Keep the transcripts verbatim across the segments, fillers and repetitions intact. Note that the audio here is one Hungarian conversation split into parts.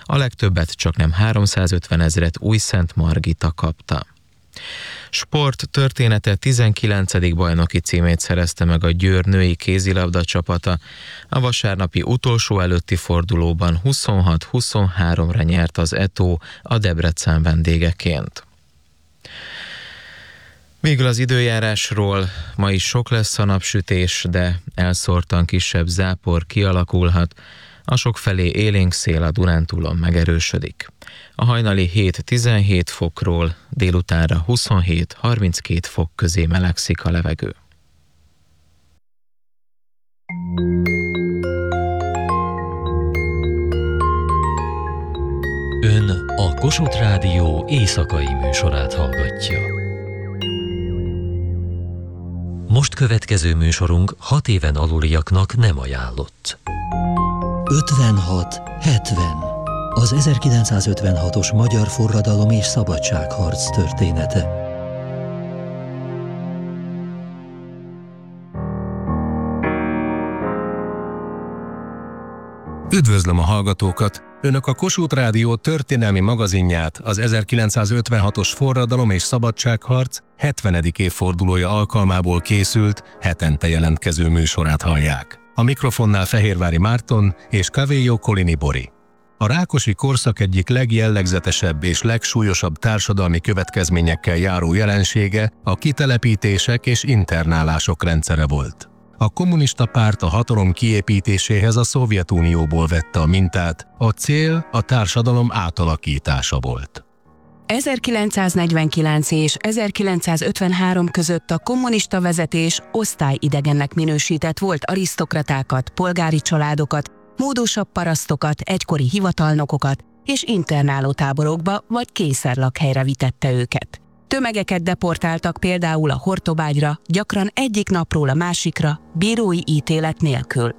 a legtöbbet csaknem háromszázötven ezret Újszent-Margita kapta. Sport története tizenkilencedik bajnoki címét szerezte meg a Győr női kézilabda csapata. A vasárnapi utolsó előtti fordulóban huszonhat huszonháromra nyert az é té o a Debrecen vendégeként. Végül az időjárásról: ma is sok lesz a napsütés, de elszórtan kisebb zápor kialakulhat. A sokfelé élénk szél a Dunántúlon megerősödik. A hajnali hét-tizenhét fokról délutánra huszonhét-harminckét fok közé melegszik a levegő. Ön a Kossuth Rádió éjszakai műsorát hallgatja. Most következő műsorunk hat éven aluliaknak nem ajánlott. ötvenhat hetven. Az ezerkilencszázötvenhatos magyar forradalom és szabadságharc története. Üdvözlöm a hallgatókat! Önök a Kossuth Rádió történelmi magazinját, az ezerkilencszázötvenhatos forradalom és szabadságharc hetvenedik évfordulója alkalmából készült, hetente jelentkező műsorát hallják. A mikrofonnál Fehérvári Márton és Cavello Colini Bori. A rákosi korszak egyik legjellegzetesebb és legsúlyosabb társadalmi következményekkel járó jelensége a kitelepítések és internálások rendszere volt. A kommunista párt a hatalom kiépítéséhez a Szovjetunióból vette a mintát, a cél a társadalom átalakítása volt. ezerkilencszáznegyvenkilenc és ezerkilencszázötvenhárom között a kommunista vezetés osztályidegennek minősített volt arisztokratákat, polgári családokat, módosabb parasztokat, egykori hivatalnokokat és internálótáborokba vagy kényszerlakhelyre vitette őket. Tömegeket deportáltak például a Hortobágyra, gyakran egyik napról a másikra, bírói ítélet nélkül.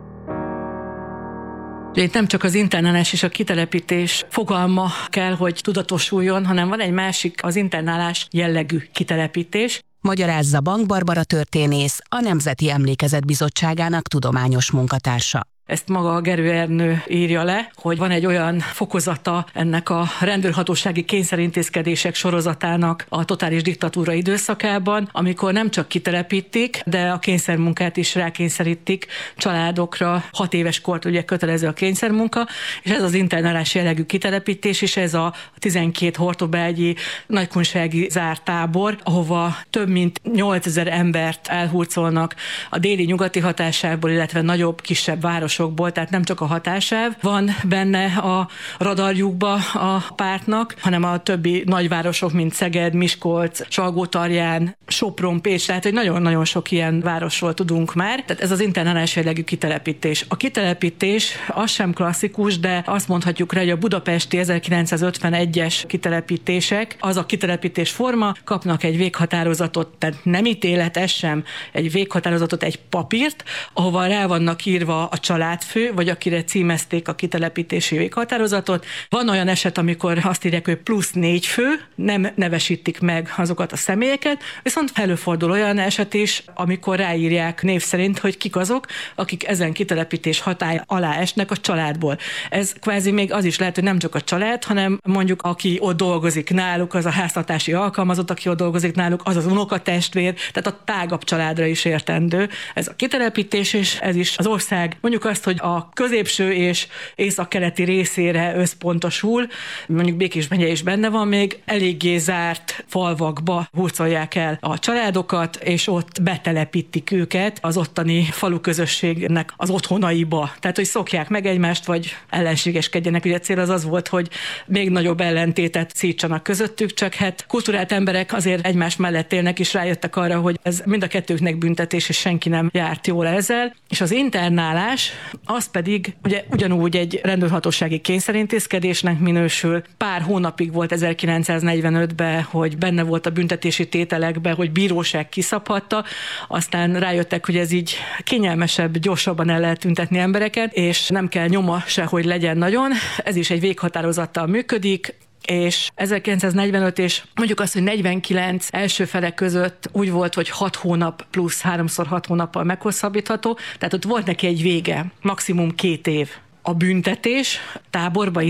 Itt nem csak az internálás és a kitelepítés fogalma kell, hogy tudatosuljon, hanem van egy másik, az internálás jellegű kitelepítés. Magyarázza Bank Barbara történész, a Nemzeti Emlékezet Bizottságának tudományos munkatársa. Ezt maga a Gerő Ernő írja le, hogy van egy olyan fokozata ennek a rendőrhatósági kényszerintézkedések sorozatának a totális diktatúra időszakában, amikor nem csak kitelepítik, de a kényszermunkát is rákényszerítik családokra. Hat éves kort ugye kötelező a kényszermunka, és ez az internálás jellegű kitelepítés, és ez a tizenkét hortobágyi nagykunsági zárt tábor, ahova több mint nyolcezer embert elhurcolnak a déli nyugati hatásából, illetve nagyobb, kisebb városok, tehát nem csak a hatásáv van benne a radarjukba a pártnak, hanem a többi nagyvárosok, mint Szeged, Miskolc, Salgótarján, Sopron, Pécs, tehát hogy nagyon-nagyon sok ilyen városról tudunk már. Tehát ez az internálás jellegű kitelepítés. A kitelepítés az sem klasszikus, de azt mondhatjuk rá, hogy a budapesti ezerkilencszázötvenegyes kitelepítések, az a kitelepítés forma, kapnak egy véghatározatot, tehát nem ítélet, ez sem, egy véghatározatot, egy papírt, ahova rá vannak írva a családfő, vagy akire címezték a kitelepítési véghatározatot. Van olyan eset, amikor azt írják, hogy plusz négy fő, nem nevesítik meg azokat a személyeket, viszont előfordul olyan eset is, amikor ráírják név szerint, hogy kik azok, akik ezen kitelepítés hatály alá esnek a családból. Ez kvázi még az is lehet, hogy nem csak a család, hanem mondjuk aki ott dolgozik náluk, az a háztartási alkalmazott, aki ott dolgozik náluk, az az unokatestvér, tehát a tágabb családra is értendő. Ez a kitelepítés, és ez is az ország mondjuk azt, hogy a középső és északkeleti részére összpontosul, mondjuk Békés megye is benne van még, eléggé zárt falvakba hurcolják el a családokat, és ott betelepítik őket az ottani faluközösségnek az otthonaiba. Tehát, hogy szokják meg egymást, vagy ellenségeskedjenek. Ugye a cél az az volt, hogy még nagyobb ellentétet szítsanak közöttük, csak hát kultúrált emberek azért egymás mellett élnek, és rájöttek arra, hogy ez mind a kettőknek büntetés, és senki nem járt jól ezzel. És az internálás, az pedig ugye ugyanúgy egy rendőrhatósági kényszerintézkedésnek minősül. Pár hónapig volt ezerkilencszáznegyvenötben, hogy benne volt a büntetési tételekben, hogy bíróság kiszabhatta, aztán rájöttek, hogy ez így kényelmesebb, gyorsabban el lehet tüntetni embereket, és nem kell nyoma se, hogy legyen nagyon. Ez is egy véghatározattal működik, és ezerkilencszáznegyvenöt és mondjuk azt, hogy negyvenkilenc első fele között úgy volt, hogy hat hónap plusz háromszor hat hónappal meghosszabbítható, tehát ott volt neki egy vége, maximum két év. A büntetés táborba